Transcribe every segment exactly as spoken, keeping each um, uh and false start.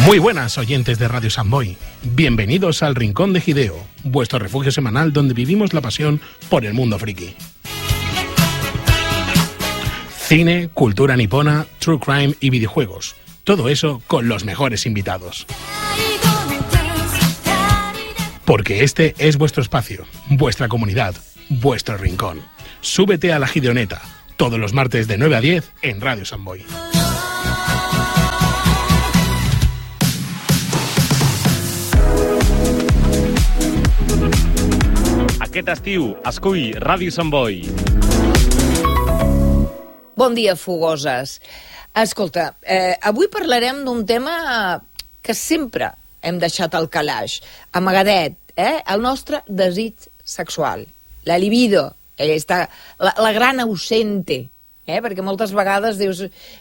Muy buenas, oyentes de Radio Samboy. Bienvenidos al Rincón de Hideo, vuestro refugio semanal donde vivimos la pasión por el mundo friki. Cine, cultura nipona, true crime y videojuegos. Todo eso con los mejores invitados. Porque este es vuestro espacio, vuestra comunidad, vuestro rincón. Súbete a la Gideoneta, todos los martes de nueve a diez en Radio Samboy. Aquest estiu, escull Ràdio Sant Boi. Bon dia, fogoses. Escolta, eh, avui parlarem d'un tema que sempre hem deixat al calaix, amagadet, eh? El nostre desig sexual, la libido, esta, la, la gran ausente, eh? Perquè moltes vegades dius...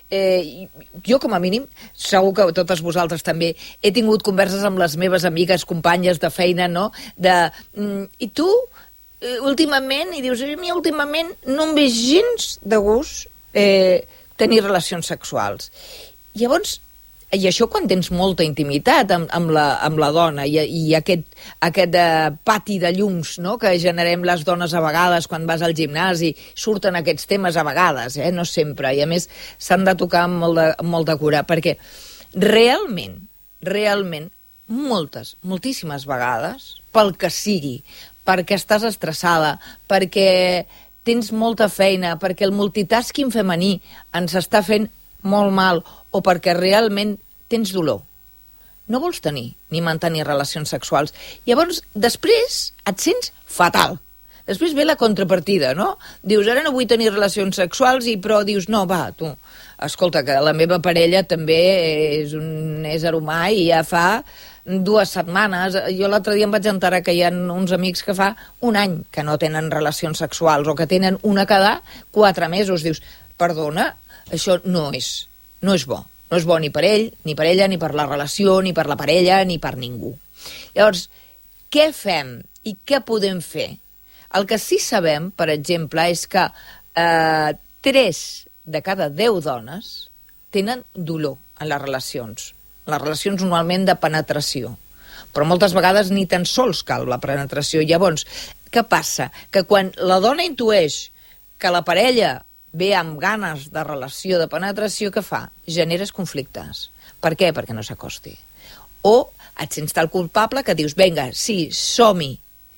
Eh, jo, com a mínim, segur que totes vosaltres també, he tingut converses amb les meves amigues, companyes de feina, no? De, mm, i tu, eh, últimament, i dius, a mi últimament no em ve gens de gust eh, tenir relacions sexuals. Llavors, i això quan tens molta intimitat amb, amb, la, amb la dona i, i aquest, aquest uh, pati de llums, no?, que generem les dones a vegades quan vas al gimnàs i surten aquests temes a vegades, eh? No sempre, i a més s'han de tocar amb molt de, amb molt de cura, perquè realment, realment, moltes, moltíssimes vegades, pel que sigui, perquè estàs estressada, perquè tens molta feina, perquè el multitasking femení ens està fent molt mal, o perquè realment tens dolor. No vols tenir ni mantenir relacions sexuals. Llavors, després et sents fatal. Després ve la contrapartida, no? Dius, ara no vull tenir relacions sexuals, i però dius, no, va, tu, escolta, que la meva parella també és un ésser humà i ja fa dues setmanes. Jo l'altre dia em vaig enterar que hi ha uns amics que fa un any que no tenen relacions sexuals, o que tenen una cada quatre mesos. Dius, perdona, això no és, no és bo. No és bo ni per ell, ni per ella, ni per la relació, ni per la parella, ni per ningú. Llavors, què fem i què podem fer? El que sí sabem, per exemple, és que eh, tres de cada deu dones tenen dolor en les relacions. Les relacions normalment de penetració. Però moltes vegades ni tan sols cal la penetració. Llavors, què passa? Que quan la dona intueix que la parella ve amb ganes de relació de penetració, què fa? Generes conflictes. Per què? Perquè no s'acosti. O et sents tal culpable que dius, vinga, sí, som-hi.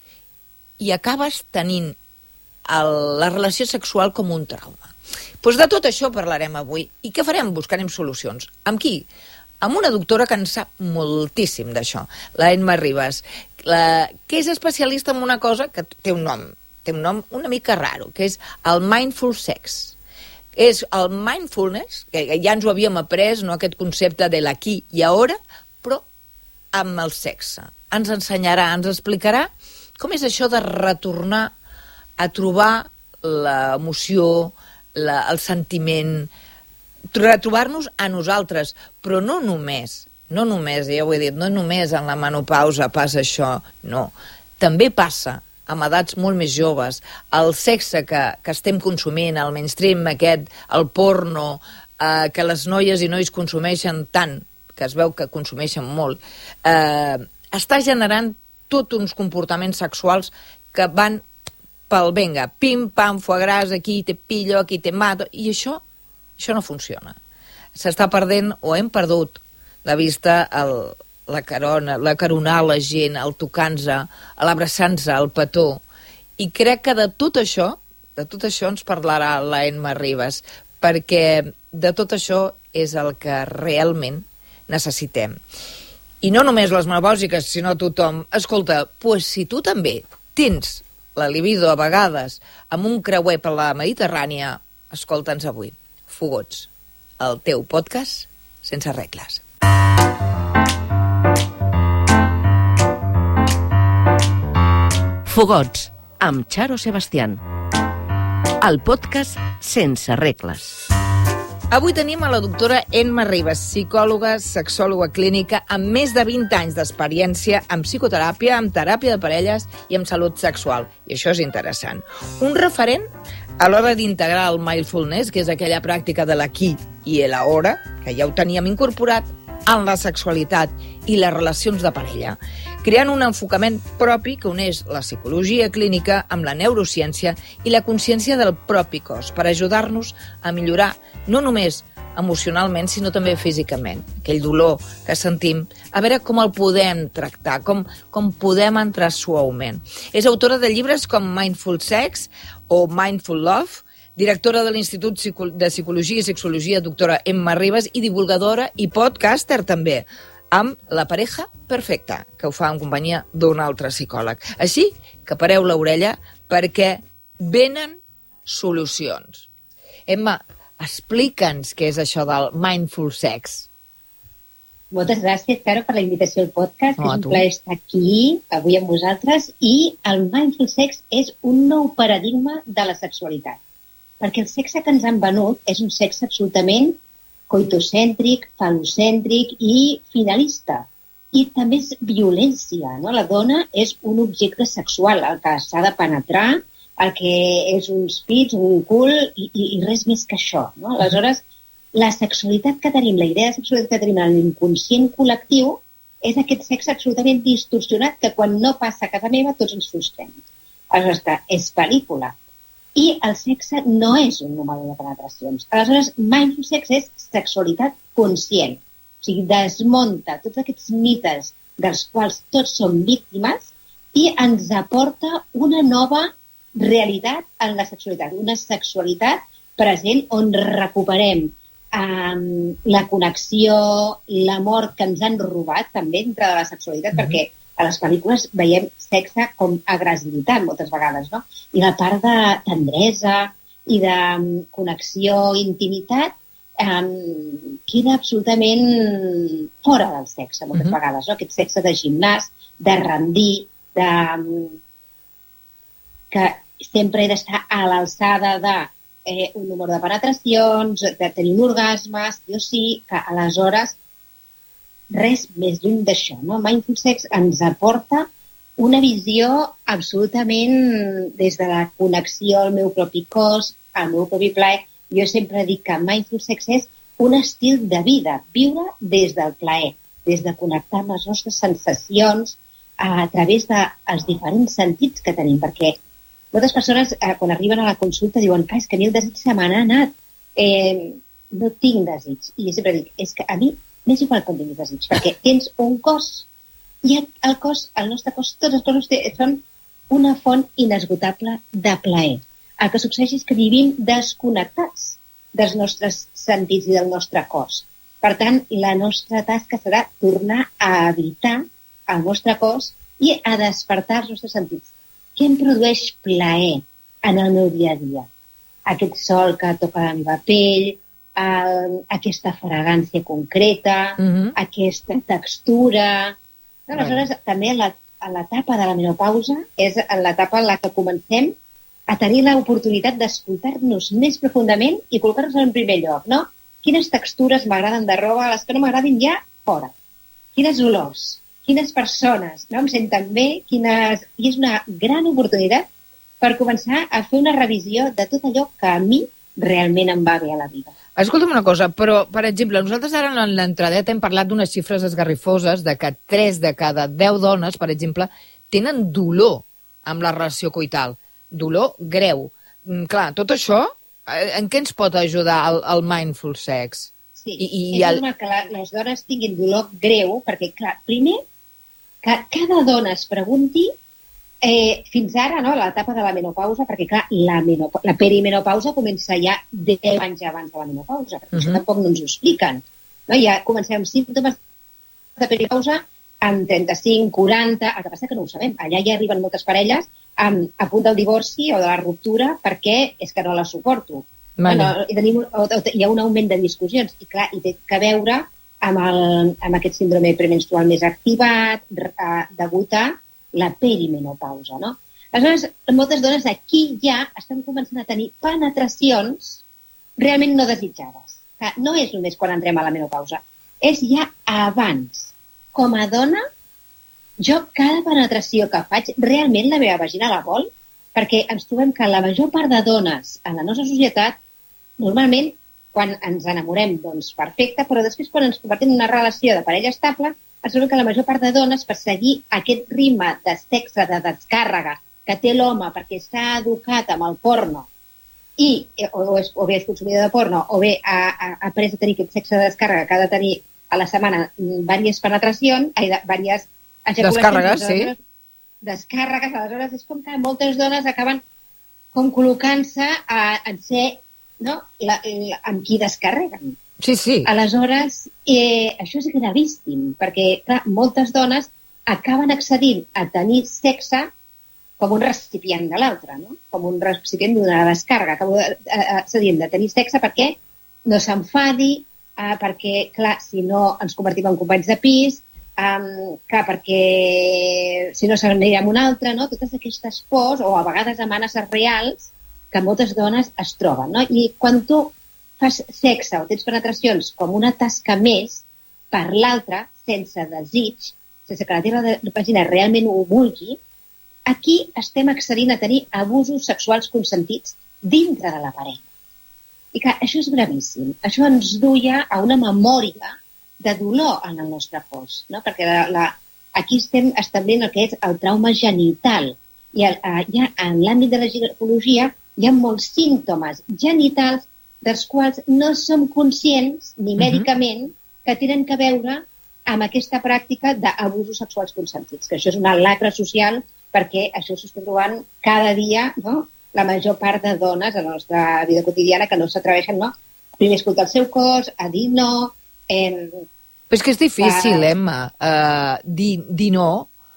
I acabes tenint el, la relació sexual com un trauma. Doncs de tot això parlarem avui. I què farem? Buscarem solucions. Amb qui? Amb una doctora que en sap moltíssim d'això, la Emma Ribas, la, que és especialista en una cosa que té un nom, té un nom una mica raro, que és el mindful sex. És el mindfulness, que ja ens ho havíem après, no, aquest concepte de l'aquí i ara, però amb el sexe. Ens ensenyarà, ens explicarà com és això de retornar a trobar l'emoció, la, el sentiment, retrobar-nos a nosaltres, però no només, no només, ja ho he dit, no només en la menopausa passa això, no. També passa amb edats molt més joves, el sexe que, que estem consumint, el mainstream aquest, el porno, eh, que les noies i nois consumeixen tant, que es veu que consumeixen molt, eh, està generant tots uns comportaments sexuals que van pel venga, pim, pam, foie gras, aquí te pillo, aquí te mato, i això, això no funciona. S'està perdent, o hem perdut, de vista el... la carona, la caronar la gent, el tocant-se, l'abraçant-se, el petó. I crec que de tot això, de tot això ens parlarà la Emma Ribas, perquè de tot això és el que realment necessitem. I no només les menopàusiques, sinó tothom. Escolta, pues si tu també tens la libido a vegades amb un creuer per la Mediterrània, escolta'ns avui. Fogots, el teu podcast sense regles. Fogots, amb Charo Sebastián. El podcast sense regles. Avui tenim a la doctora Emma Ribas, psicòloga, sexòloga clínica, amb més de vint anys d'experiència en psicoteràpia, en teràpia de parelles i en salut sexual. I això és interessant. Un referent a l'hora d'integrar el mindfulness, que és aquella pràctica de l'aquí i l'ahora, que ja ho teníem incorporat, en la sexualitat i les relacions de parella, creant un enfocament propi que uneix la psicologia clínica amb la neurociència i la consciència del propi cos per ajudar-nos a millorar no només emocionalment, sinó també físicament. Aquell dolor que sentim, a veure com el podem tractar, com, com podem entrar suaument. És autora de llibres com Mindful Sex o Mindful Love, directora de l'Institut de Psicologia i Sexologia, doctora Emma Ribas, i divulgadora i podcaster també, amb La pareja perfecta, que ho fa en companyia d'un altre psicòleg. Així que pareu l'orella perquè venen solucions. Emma, explica'ns què és això del Mindful Sex. Moltes gràcies, Caro, per la invitació al podcast. Oh, és un plaer estar aquí avui amb vosaltres. I el Mindful Sex és un nou paradigma de la sexualitat. Perquè el sexe que ens han venut és un sexe absolutament coitocèntric, falocèntric i finalista. I també és violència, no? La dona és un objecte sexual, el que s'ha de penetrar, el que és uns pits, un cul i, i, i res més que això, no? Aleshores, la sexualitat que tenim, la idea de sexualitat que tenim en l'inconscient col·lectiu és aquest sexe absolutament distorsionat que quan no passa a casa meva tots ens frustrem. Aleshores, és pel·lícula. I el sexe no és un número de penetracions. Aleshores, Mindful Sex és sexualitat conscient. O sigui, desmunta tots aquests mites dels quals tots som víctimes i ens aporta una nova realitat en la sexualitat. Una sexualitat present on recuperem um, la connexió, l'amor que ens han robat també dintre de la sexualitat, mm-hmm. perquè a les pel·lícules veiem sexe com agressivitat moltes vegades, no? I la part de tendresa i de connexió, intimitat, um, queda absolutament fora del sexe moltes uh-huh. vegades, no? Aquest sexe de gimnàs, de rendir, de... que sempre he d'estar a l'alçada de eh, un número de penetracions, de tenir un orgasme, sí o sí, que aleshores res més lluny d'això, no? Mindful Sex ens aporta una visió absolutament des de la connexió al meu propi cos, al meu propi plaer. Jo sempre dic que Mindful Sex és un estil de vida, viure des del plaer, des de connectar amb les nostres sensacions a través dels diferents sentits que tenim, perquè moltes persones eh, quan arriben a la consulta diuen que és que a mi el desig se m'ha anat, eh, no tinc desig. I jo sempre dic, és que a mi m'és igual com tinguis desig, perquè tens un cos i el cos, el nostre cos, tots els cossos són una font inesgotable de plaer. El que succeeix és que vivim desconnectats dels nostres sentits i del nostre cos. Per tant, la nostra tasca serà tornar a habitar el nostre cos i a despertar els nostres sentits. Què em produeix plaer en el meu dia a dia? Aquest sol que toca la meva pell, Uh, aquesta fragància concreta, uh-huh. aquesta textura. No, aleshores, right. també a l'etapa de la menopausa és l'etapa en la que comencem a tenir l'oportunitat d'escoltar-nos més profundament i col·locar-nos en primer lloc, no? Quines textures m'agraden de roba, les que no m'agradin ja, fora. Quines olors, quines persones, no em senten bé, quines... I és una gran oportunitat per començar a fer una revisió de tot allò que a mi realment em va bé a la vida. Escolta'm una cosa, però, per exemple, nosaltres ara en l'entradeta hem parlat d'unes xifres esgarrifoses de que tres de cada deu dones, per exemple, tenen dolor amb la relació coital. Dolor greu. Mm, clar, tot això, en què ens pot ajudar el, el Mindful Sex? Sí, I, i és el... normal que la, les dones tinguin dolor greu, perquè, clar, primer, que cada dona es pregunti Eh, fins ara, no, l'etapa de la menopausa, perquè clar, la, menop- la perimenopausa comença ja deu anys abans de la menopausa, perquè uh-huh. això tampoc no ens ho expliquen. No? Ja comencem amb símptomes de perimenopausa amb trenta-cinc, quaranta, el que passa que no ho sabem. Allà ja arriben moltes parelles amb, a punt del divorci o de la ruptura perquè és que no la suporto. Vale. No, i tenim, o, o, hi ha un augment de discussions i clar, i té que veure amb, el, amb aquest síndrome premenstrual més activat, eh, degut a la perimenopausa, no? Aleshores, moltes dones aquí ja estan començant a tenir penetracions realment no desitjades. Que no és només quan entrem a la menopausa, és ja abans. Com a dona, jo cada penetració que faig, realment la meva vagina la vol, perquè ens trobem que la major part de dones en la nostra societat normalment quan ens enamorem, doncs perfecte, però després quan ens convertim en una relació de parella estable, ens trobem que la major part de dones, per seguir aquest ritme de sexe, de descàrrega que té l'home perquè s'ha educat amb el porno i o, és, o bé és consumidor de porno o bé ha, ha, ha après a tenir aquest sexe de descàrrega que ha de tenir a la setmana diverses penetracions, ai, diverses ejaculacions. Descàrregues, sí. Descàrregues, aleshores és com que moltes dones acaben com col·locant-se a, a ser, no?, la, la, amb qui descarreguen. Sí, sí. Aleshores, eh, això és gravíssim, perquè, clar, moltes dones acaben accedint a tenir sexe com un recipient de l'altre, no? Com un recipient d'una descàrrega. Acabo accedint de tenir sexe perquè no s'enfadi, eh, perquè, clar, si no ens convertim en companys de pis, eh, clar, perquè si no se n'anirà amb un altre, no? Totes aquestes pors, o a vegades amenaces reals, que moltes dones es troben, no? I quan tu fas sexe o tens penetracions com una tasca més per l'altre, sense desig, sense que la teva vagina realment ho vulgui, aquí estem accedint a tenir abusos sexuals consentits dintre de la parella. I que això és gravíssim. Això ens duia a una memòria de dolor en el nostre cos, no? Perquè la, la, aquí estem establint el que és el trauma genital. I el, ja en l'àmbit de la ginecologia hi ha molts símptomes genitals dels quals no som conscients, ni mèdicament, que tenen a veure amb aquesta pràctica d'abusos sexuals consentits, que això és una lacra social, perquè això s'està trobant cada dia, no?, la major part de dones en la nostra vida quotidiana que no s'atreveixen, no?, primer escoltar el seu cos, a dir no... Eh, Però és que és difícil, uh, Emma, uh, dir, dir no,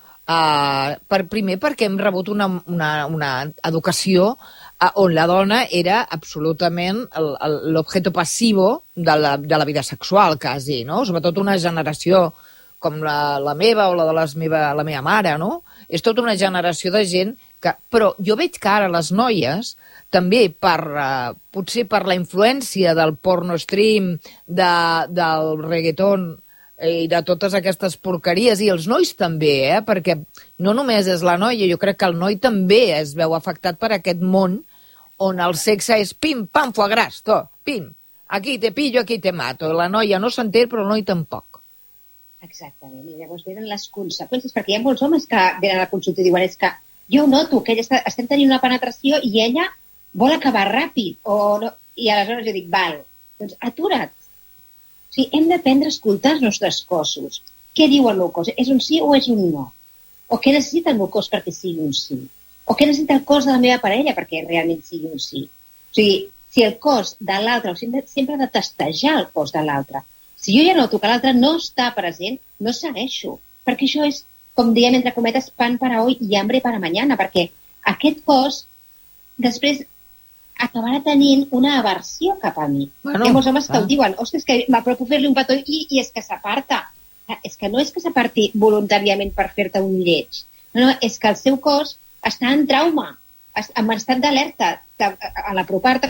uh, per, primer perquè hem rebut una, una, una educació on la dona era absolutament l'objeto passivo de la, de la vida sexual, quasi, no? Sobretot una generació com la, la meva o la de les meva, la meva mare, no? És tota una generació de gent que... Però jo veig que ara les noies, també per, uh, potser per la influència del porno stream, de, del reggaeton i de totes aquestes porqueries, i els nois també, eh? Perquè no només és la noia, jo crec que el noi també es veu afectat per aquest món on el sexe és pim, pam, foie gras, to, pim, aquí te pillo, aquí te mato. La noia no s'entén, però el noi tampoc. Exactament, i llavors venen les conseqüències, perquè hi ha molts homes que venen a la consulta i diuen és que jo noto que ella està, estem tenint una penetració i ella vol acabar ràpid, o no, i aleshores jo dic, val, doncs atura't. O sigui, hem d'aprendre a escoltar els nostres cossos. Què diu el meu cos? És un sí o és un no? O què necessita el meu cos perquè sigui un sí? O què necessita el cos de la meva parella perquè realment sigui un sí? O sigui, si el cos de l'altre, sempre, sempre ha de testejar el cos de l'altre. Si jo ja noto que l'altre no està present, no segueixo. Perquè això és, com diem entre cometes, pan para hoy y hambre para mañana, perquè aquest cos després acabarà tenint una aversió cap a mi. Bueno, hi ha molts homes que ah. ho diuen, ostres, que m'apropo fer-li un petó i, i és que s'aparta. És que no és que s'aparti voluntàriament per fer-te un lleig. No, no, és que el seu cos està en trauma, en estat d'alerta, a l'apropar-te,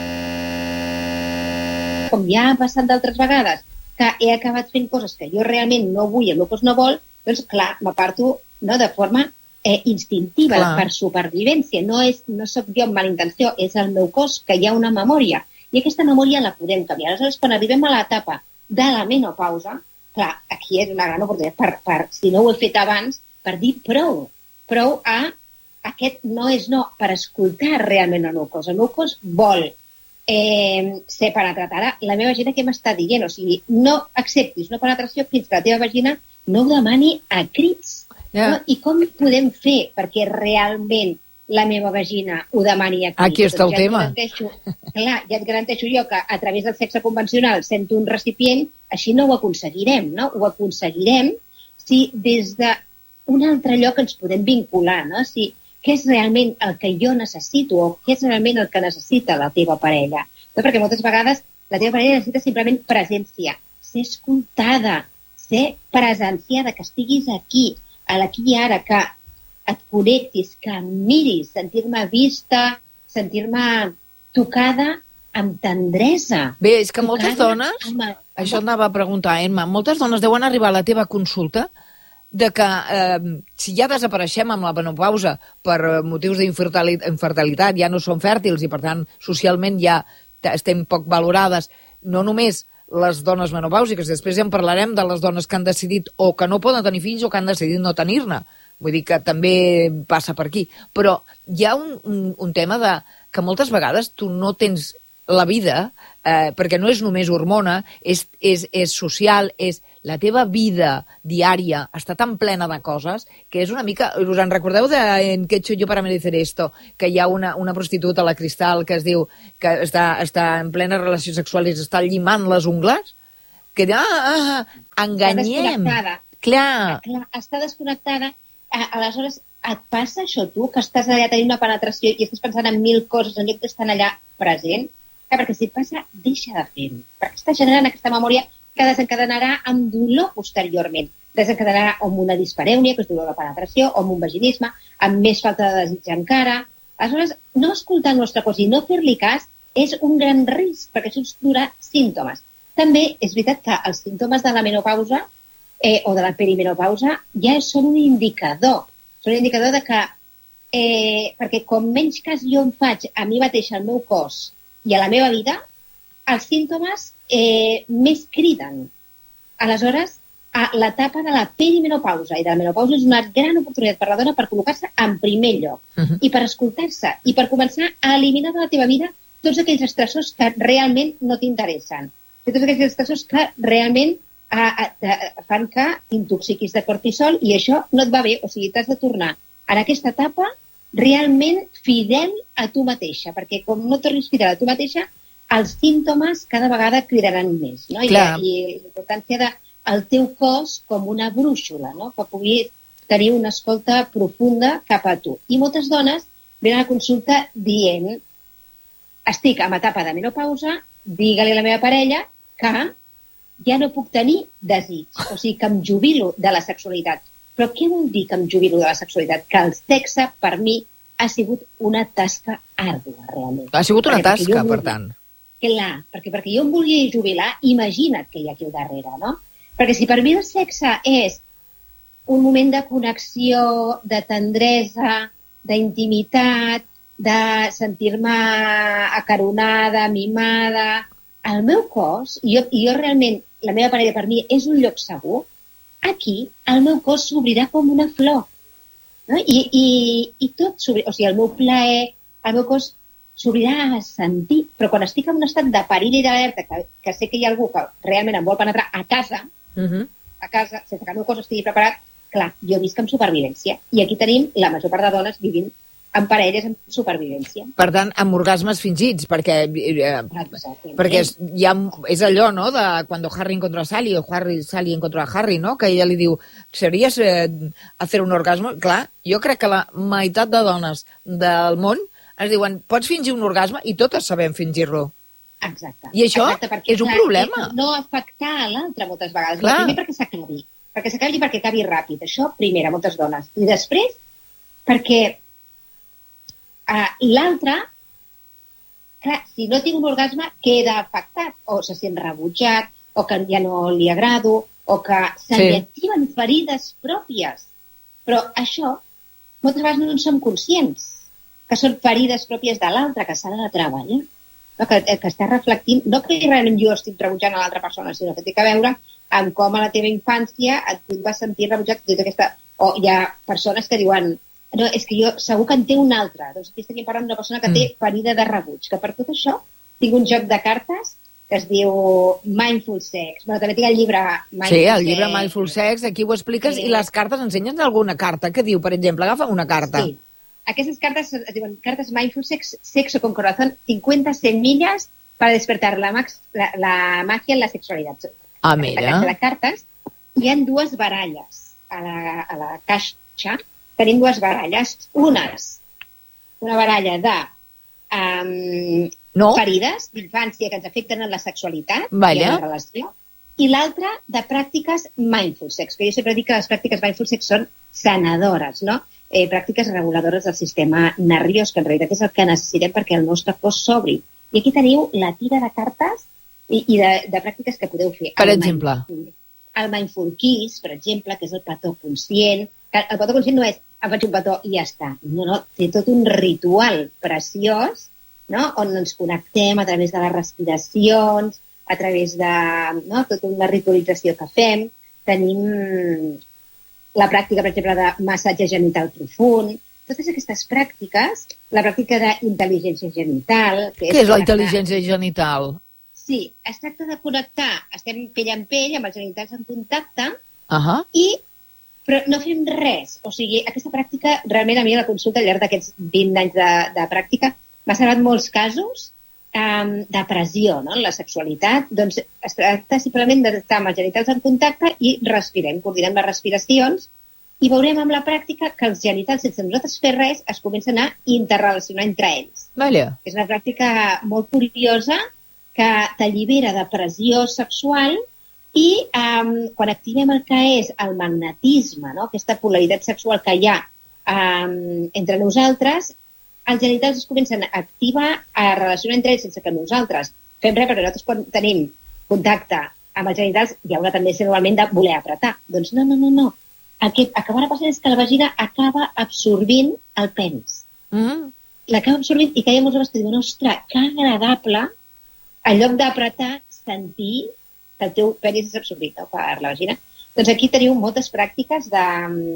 com ja ha passat d'altres vegades, que he acabat fent coses que jo realment no vull, el meu cos no vol, doncs clar, m'aparto, no, de forma eh, instintiva, clar, per supervivència. No, és, no soc jo amb mala intenció, és el meu cos, que hi ha una memòria. I aquesta memòria la podem canviar. Aleshores, quan arribem a l'etapa de la menopausa, clar, aquí és una gran oportunitat per, per, si no ho he fet abans, per dir prou, prou a aquest no és no, per escoltar realment el meu cos. El meu cos vol eh, ser penetrat. Ara, la meva vagina què m'està dient? O sigui, no acceptis una penetració fins que la teva vagina no ho demani a crits. Yeah. No? I com podem fer perquè realment la meva vagina ho demani a crits? Aquí està el ja tema. Clar, ja et garanteixo jo que a través del sexe convencional sento un recipient, així no ho aconseguirem, no? Ho aconseguirem si des d'un altre lloc ens podem vincular, no? Si què és realment el que jo necessito o què és realment el que necessita la teva parella. No, perquè moltes vegades la teva parella necessita simplement presència, ser escoltada, ser presenciada, que estiguis aquí, a l'aquí i ara, que et connectis, que em miris, sentir-me vista, sentir-me tocada amb tendresa. Bé, és que moltes dones, amb... això anava a preguntar, Emma, moltes dones deuen arribar a la teva consulta de que eh, si ja desapareixem amb la menopausa per motius d'infertilitat, ja no som fèrtils i per tant socialment ja estem poc valorades, no només les dones menopàusiques, després ja en parlarem de les dones que han decidit o que no poden tenir fills o que han decidit no tenir-ne. Vull dir que també passa per aquí. Però hi ha un, un, un tema de que moltes vegades tu no tens la vida, eh, perquè no és només hormona, és, és, és social, és la teva vida diària està tan plena de coses que és una mica... Us en recordeu de En què he hecho yo para merecer esto? Que hi ha una, una prostituta, la Cristal, que es diu que està, està en plena relació sexual i s'està llimant les ungles? Que ah, ah, enganyem. Està desconnectada. Clar. Clar, està desconnectada. Aleshores, et passa això, tu, que estàs allà tenint una penetració i estàs pensant en mil coses en lloc d'estar allà present? Clar, perquè si et passa, deixa de fer-ho. Perquè està generant aquesta memòria que desencadenarà amb dolor posteriorment. Desencadenarà amb una disparèunia, que és dolor de penetració, o amb un vaginisme, amb més falta de desig encara. Aleshores, no escoltar el nostre cos i no fer-li cas és un gran risc, perquè això ens donarà símptomes. També és veritat que els símptomes de la menopausa eh, o de la perimenopausa ja són un indicador. Són un indicador de que, eh, perquè com menys cas jo em faig a mi mateixa, al meu cos i a la meva vida, els símptomes eh, més criden. Aleshores, a l'etapa de la perimenopausa i de la menopausa és una gran oportunitat per la dona per col·locar-se en primer lloc uh-huh. i per escoltar-se i per començar a eliminar de la teva vida tots aquells estressors que realment no t'interessen. Tots aquells estressors que realment a, a, a, fan que t'intoxiquis de cortisol i això no et va bé. O sigui, t'has de tornar en aquesta etapa realment fidel a tu mateixa, perquè com no tornis fidel a tu mateixa, els símptomes cada vegada cridaran més, no? I, i la importància del teu cos com una brúixola, no? Que pugui tenir una escolta profunda cap a tu. I moltes dones venen a la consulta dient estic en etapa de menopausa, digue-li a la meva parella que ja no puc tenir desig, o sigui, que em jubilo de la sexualitat. Però què vol dir que em jubilo de la sexualitat? Que el sexe, per mi, ha sigut una tasca àrdua, realment. Ha sigut una perquè, tasca, perquè per tant. Clar, perquè, perquè jo em volia jubilar, imagina't que hi ha aquí al darrere, no? Perquè si per mi el sexe és un moment de connexió, de tendresa, d'intimitat, de sentir-me acaronada, mimada, el meu cos, i jo, i jo realment, la meva parella per mi és un lloc segur, aquí el meu cos s'obrirà com una flor. No? I, i, i tot s'obrirà, o sigui, el meu plaer, el meu cos s'obrirà a sentir, però quan estic en un estat de perill i d'alerta, que, que sé que hi ha algú que realment em vol penetrar a casa, uh-huh. a casa, sense que el meu cos estigui preparat, clar, jo visc amb supervivència. I aquí tenim la major part de dones vivint en parelles amb supervivència. Per tant, amb orgasmes fingits, perquè, eh, perquè és, ja, és allò, no?, de quan Harry encontra a Sally o Harry, Sally encontra a Harry, no?, que ella li diu, ¿serías eh, hacer un orgasmo? Clar, jo crec que la meitat de dones del món ens diuen, pots fingir un orgasme? I totes sabem fingir-lo. Exacte. I això Exacte, perquè, és un clar, problema. No afectar a l'altre moltes vegades. Clar. Primer perquè s'acabi. Perquè s'acabi i perquè acabi ràpid. Això, primera, moltes dones. I després, perquè uh, l'altre, clar, si no tinc un orgasme, queda afectat. O se sent rebutjat, o que ja no li agrado, o que se li sí. activen ferides pròpies. Però això, moltes vegades no en som conscients, que són ferides pròpies de l'altre, que s'ha de treballar. No, que, que està reflectint, no que realment jo estic rebutjant a l'altra persona, sinó que té a veure amb com a la teva infància et vas sentir rebutjat. Aquesta... O hi ha persones que diuen, no, és que jo segur que en té un altre. Doncs aquí estaríem parlant d'una persona que té ferida de rebuig, que per tot això tinc un joc de cartes que es diu Mindful Sex. Bueno, també tinc el llibre Mindful Sex. Sí, el llibre Mindful Sex, aquí ho expliques, sí. I les cartes ensenyen alguna carta. Què diu, per exemple? Agafa una carta. Sí. Aquestes cartes es diuen cartes Mindful Sex, Sexo con Corazón, cincuenta semillas para despertar la, max, la, la magia en la sexualidad. Ah, mira. De cartes hi ha dues baralles a la, a la caixa. Tenim dues baralles. Unes, una baralla de um, no. ferides d'infància que ens afecten en la sexualitat vale. I en la relació. I l'altra de pràctiques Mindful Sex, que jo sempre dic que les pràctiques Mindful Sex són sanadores, no? Eh, pràctiques reguladores del sistema nerviós, que en realitat és el que necessitem perquè el nostre cos s'obri. I aquí teniu la tira de cartes i, i de, de pràctiques que podeu fer. Per el exemple? Mindful, el Mindful Kiss, per exemple, que és el petó conscient. El petó conscient no és em faig un petó i ja està. No, no, té tot un ritual preciós no? On ens connectem a través de les respiracions, a través de, no? Tota una ritualització que fem. Tenim la pràctica, per exemple, de massatge genital profund. Totes aquestes pràctiques, la pràctica d'intel·ligència genital... Que Què és la intel·ligència genital? Sí, es tracta de connectar, estem pell en pell, amb els genitals en contacte, uh-huh. i, però no fem res. O sigui, aquesta pràctica, realment a mi a la consulta, al llarg d'aquests vint anys de, de pràctica, m'ha salvat molts casos um, de pressió, no?, en la sexualitat. Doncs es tracta simplement d'estar amb els genitals en contacte i respirem, coordinem les respiracions, i veurem amb la pràctica que els genitals, sense nosaltres fer res, es comencen a interrelacionar entre ells. Vale. És una pràctica molt curiosa que t'allibera de pressió sexual i um, quan activem el que és el magnetisme, no?, aquesta polaritat sexual que hi ha um, entre nosaltres, els genitals es comencen a activar, a relacionar entre ells sense que nosaltres fem res, perquè nosaltres quan tenim contacte amb els genitals hi ha una tendència normalment de voler apretar. Doncs no, no, no, no. El que acabarà passant és que la vagina acaba absorbint el penis. Mm. L'acaba absorbint i que hi ha molts homes que diuen, ostres, que agradable, en lloc d'apretar, sentir que el teu penis és absorbit, no?, per la vagina. Doncs aquí teniu moltes pràctiques de,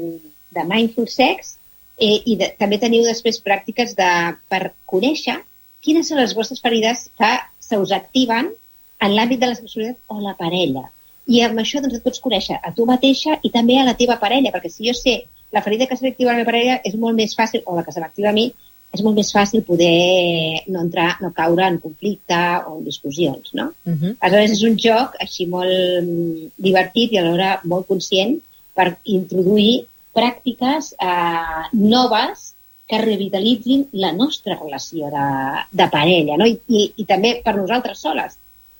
de mindful sex eh, i de, també teniu després pràctiques de, per conèixer quines són les vostres ferides que se us activen en l'àmbit de la sexualitat o la parella. I amb això doncs, et pots conèixer a tu mateixa i també a la teva parella, perquè si jo sé la ferida que se m'activa a la meva parella és molt més fàcil, o la que se m'activa a mi, és molt més fàcil poder no entrar, no caure en conflicte o en discussions, no? Uh-huh. Aleshores és un joc així molt divertit i alhora molt conscient per introduir pràctiques eh, noves que revitalitzin la nostra relació de, de parella, no? I, i, i també per nosaltres soles.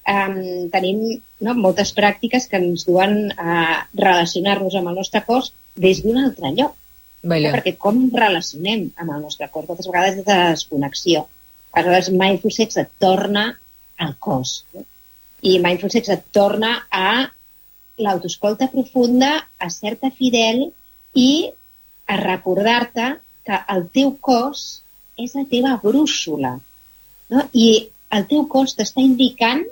Um, tenim no, moltes pràctiques que ens duen a relacionar-nos amb el nostre cos des d'un altre lloc. No? Perquè com relacionem amb el nostre cos? Moltes vegades és de desconnexió. Aleshores, mindful sex et torna al cos. No? I mindful sex et torna a l'autoscolta profunda, a ser-te fidel i a recordar-te que el teu cos és la teva brúixola. No? I el teu cos t'està indicant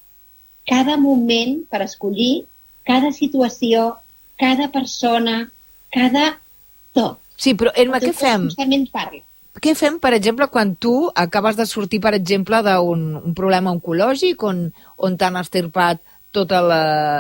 cada moment per escollir, cada situació, cada persona, cada tot. Sí, però, Emma, què fem? Constantment parla. Què fem, per exemple, quan tu acabes de sortir, per exemple, d'un un problema oncològic on, on t'han estirpat tota la,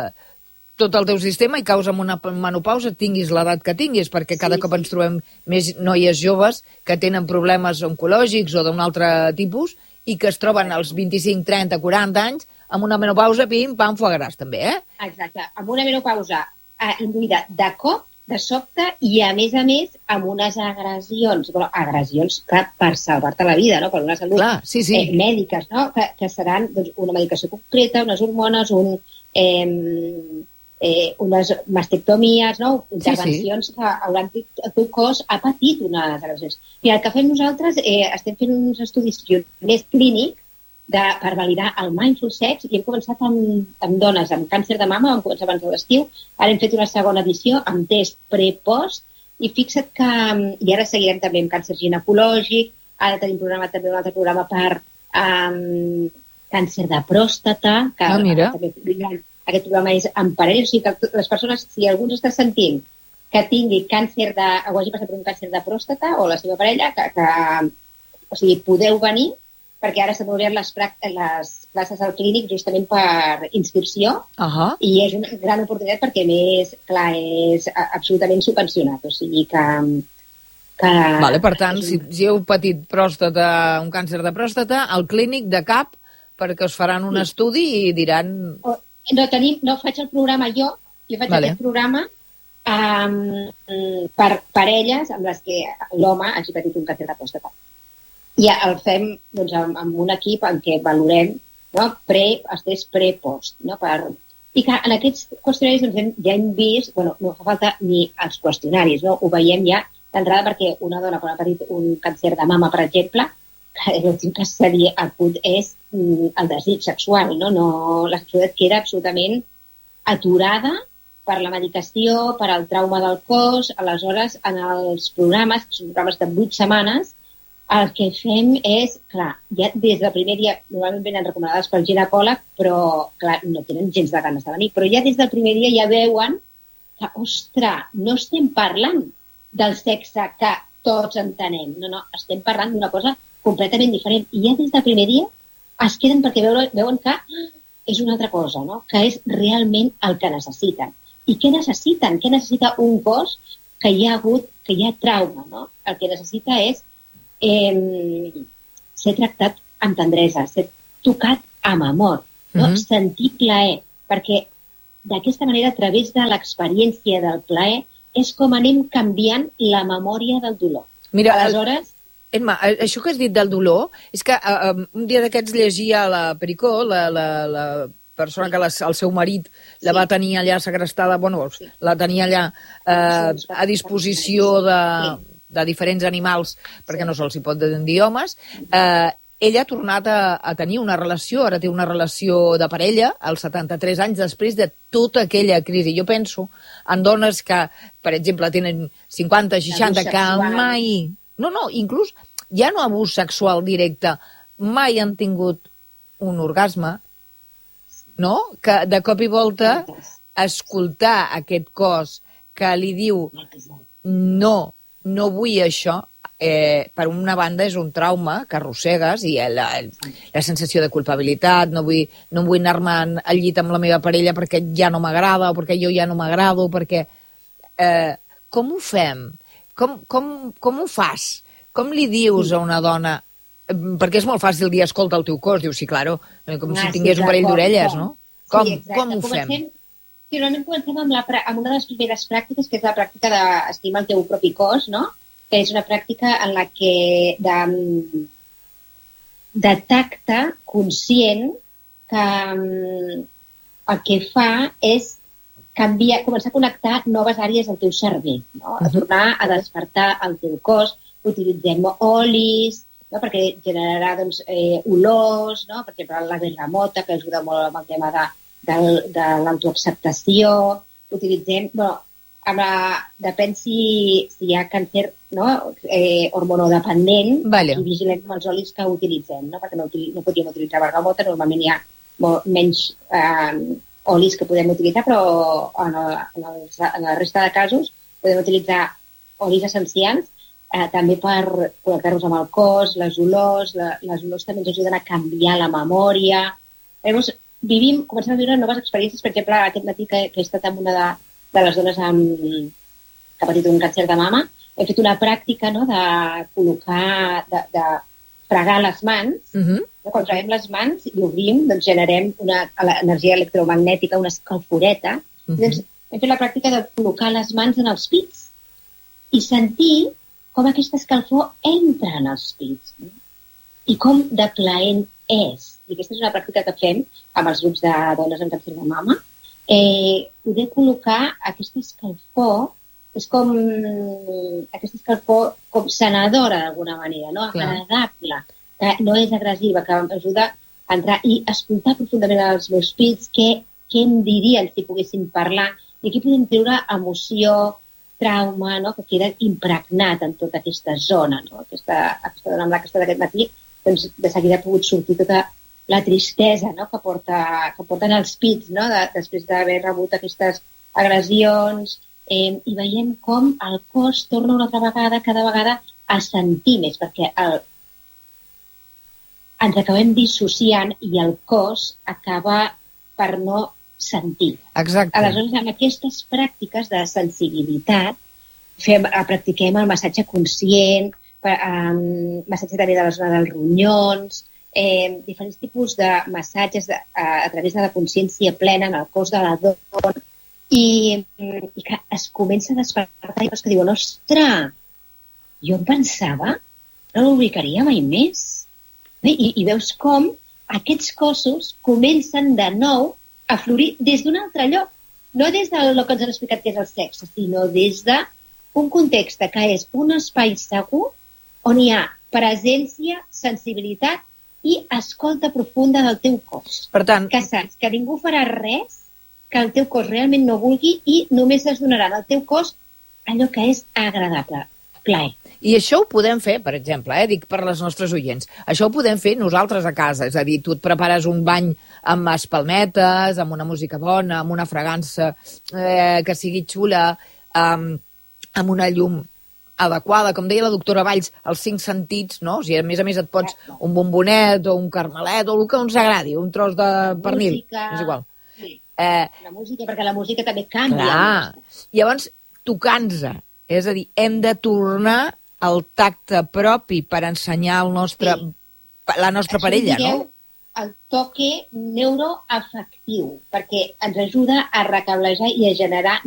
tot el teu sistema i caus amb una menopausa, tinguis l'edat que tinguis, perquè cada sí, cop ens trobem més noies joves que tenen problemes oncològics o d'un altre tipus i que es troben als vint-i-cinc, trenta, quaranta anys amb una menopausa, pim, pam, foie gras, també, eh? Exacte, amb una menopausa eh, induïda de cop, de sobte, i a més a més amb unes agressions, bueno, agressions que per salvar-te la vida, no?, per una salut Clar, sí, sí. Eh, mèdiques, no?, que, que seran doncs, una medicació concreta, unes hormones, un, eh, eh, unes mastectomies, no?, intervencions sí, sí. que hauran, el teu cos ha patit unes agressions. I el que fem nosaltres, eh, estem fent uns estudis més clínics de, per validar el mindful sex i hem començat amb, amb dones amb càncer de mama, vam començar abans de l'estiu, ara hem fet una segona edició amb test pre-post i fixa't que, i ara seguirem també amb càncer ginecològic, ara tenim programat també un altre programa per um, càncer de pròstata, que ah, mira. també aquest programa és en parell, o sigui que les persones, si algú està sentint que tingui càncer de, o hagi passat per un càncer de pròstata o la seva parella, que, que o sigui, podeu venir perquè ara s'han obert les, les classes al clínic justament per inscripció uh-huh. i és una gran oportunitat perquè, més, clar, és absolutament subvencionat. O sigui que... que vale, per tant, si, si heu patit pròstata, un càncer de pròstata, al clínic de cap, perquè us faran un sí. estudi i diran... O, no, tenim, no faig el programa jo, jo faig vale. aquest programa um, per parelles amb les que l'home hagi patit un càncer de pròstata. I el fem doncs, amb, amb un equip en què valorem, no, pre, estès pre-post. No, per... I que en aquests qüestionaris doncs, hem, ja hem vist, bueno, no fa falta ni els qüestionaris, no? Ho veiem ja d'entrada perquè una dona quan ha patit un càncer de mama, per exemple, l'últim que seria el punt és el desig sexual, no? No, la sexualitat queda absolutament aturada per la medicació, per al trauma del cos. Aleshores, en els programes, que són programes de vuit setmanes, el que fem és, clar, ja des del primer dia, normalment venen recomanades pel ginecòleg, però, clar, no tenen gens de ganes de venir, però ja des del primer dia ja veuen que, ostres, no estem parlant del sexe que tots entenem, no, no, estem parlant d'una cosa completament diferent. I ja des del primer dia es queden perquè veuen, veuen que és una altra cosa, no? Que és realment el que necessiten. I què necessiten? Què necessita un cos que hi ha hagut, que hi ha trauma, no? El que necessita és eh, ser tractat amb tendresa, ser tocat amb amor, no? Mm-hmm. Sentir plaer, perquè d'aquesta manera, a través de l'experiència del plaer, és com anem canviant la memòria del dolor. Mira, aleshores... Emma, això que has dit del dolor, és que uh, un dia d'aquests llegia la Pericó, la, la, la persona que la, el seu marit la sí. va tenir allà segrestada, bueno, sí. la tenia allà uh, a disposició de, de diferents animals, perquè no se'ls hi pot dir homes, uh, ella ha tornat a, a tenir una relació, ara té una relació de parella, als setanta-tres anys, després de tota aquella crisi. Jo penso en dones que, per exemple, tenen cinquanta, seixanta, que mai... No, no, inclús ja no abús sexual directe, mai han tingut un orgasme, no? Que de cop i volta escoltar aquest cos que li diu no, no vull això, eh, per una banda és un trauma que arrossegues i la, la sensació de culpabilitat, no vull, no vull anar-me al llit amb la meva parella perquè ja no m'agrada o perquè jo ja no m'agrado, perquè... Eh, com ho fem? Com, com, com ho fas? Com li dius a una dona? Perquè és molt fàcil dir, escolta el teu cos. Dius, sí, claro, com ah, si tingués sí, un parell d'orelles, no? Com, sí, com ho fem? Comencem, sí, normalment comencem amb, la, amb una de les primeres pràctiques, que és la pràctica d'estimar el teu propi cos, no? Que és una pràctica en la que de, de tacte conscient que el que fa és canviar, començar a connectar noves àrees del teu cervell, no? A tornar a despertar el teu cos. Utilitzem olis, no? Perquè generarà doncs, eh, olors, no? Per exemple, la bergamota, que ajuda molt amb el tema de, de, de l'autoacceptació. Utilitzem, bueno, amb la, depèn si, si hi ha càncer, no? eh, hormonodependent, vale. I vigilem amb els olis que utilitzem, no? Perquè no, no podíem utilitzar bergamota, normalment hi ha molt, menys... Eh, olis que podem utilitzar, però en, el, en, el, en la resta de casos podem utilitzar olis essencials eh, també per connectar-nos amb el cos, les olors, la, les olors també ens ajuden a canviar la memòria. Llavors, vivim, comencem a viure noves experiències, per exemple, aquest matí que, que he estat amb una de, de les dones amb, que ha patit un càncer de mama, he fet una pràctica, no?, de col·locar, de, de fregar les mans. Uh-huh. Quan traiem les mans i obrim, doncs generem una energia electromagnètica, una escalforeta. Uh-huh. Doncs hem fet la pràctica de col·locar les mans en els pits i sentir com aquesta escalfor entra en els pits, no? I com de plaent és. I aquesta és una pràctica que fem amb els grups de dones amb càncer de mama. Eh, poder col·locar aquesta escalfor és com aquesta escalfor com sanadora d'alguna manera, no? Agradable, que no és agressiva, que ajuda a entrar i escoltar profundament els meus pits, què, què em dirien si poguessin parlar, i aquí podem treure emoció, trauma, no? Que queda impregnat en tota aquesta zona, no? Aquesta, aquesta dona amb la que està d'aquest matí, doncs de seguida ha pogut sortir tota la tristesa, no? que, porta, que porten els pits, no? De, després d'haver rebut aquestes agressions, eh, i veiem com el cos torna una altra vegada, cada vegada a sentir més, perquè el, ens acabem dissociant i el cos acaba per no sentir. Exacte. Aleshores, amb aquestes pràctiques de sensibilitat, fem, practiquem el massatge conscient, um, massatge també de la zona dels ronyons, eh, diferents tipus de massatges de, a, a través de la consciència plena en el cos de la dona, i, i que es comença a despertar i que diuen, ostres, jo em pensava, no l'ubicaria mai més. I, i veus com aquests cossos comencen de nou a florir des d'un altre lloc. No des del que ens han explicat que és el sexe, sinó des d'un context que és un espai segur on hi ha presència, sensibilitat i escolta profunda del teu cos. Per tant, que saps que ningú farà res que el teu cos realment no vulgui i només es donarà al teu cos allò que és agradable. plaer. I això ho podem fer, per exemple, eh, dic per les nostres oients, això ho podem fer nosaltres a casa, és a dir, tu et prepares un bany amb espalmetes, amb una música bona, amb una fragància eh, que sigui xula, amb, amb una llum adequada, com deia la doctora Valls, els cinc sentits, no? O sigui, a més a més et pots un bombonet o un carmelet o el que ens agradi, un tros de pernil, música, és igual. Sí, eh, la música, perquè la música també canvia. Clar, llavors, tocant-se, és a dir, hem de tornar el tacte propi per ensenyar el nostre, sí. la nostra Això parella, digueu, no? El toque neuroafectiu, perquè ens ajuda a recablejar i a generar